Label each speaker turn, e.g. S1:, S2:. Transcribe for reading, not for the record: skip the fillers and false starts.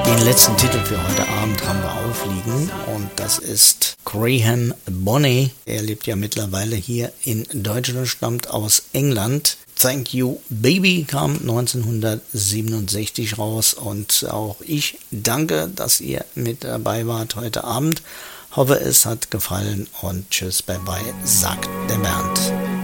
S1: Den letzten Titel für heute Abend haben wir aufliegen und das ist Graham Bonney. Er lebt ja mittlerweile hier in Deutschland, stammt aus England. Thank You Baby kam 1967 raus und auch ich danke, dass ihr mit dabei wart heute Abend. Hoffe, es hat gefallen und tschüss, bye bye, sagt der Bernd.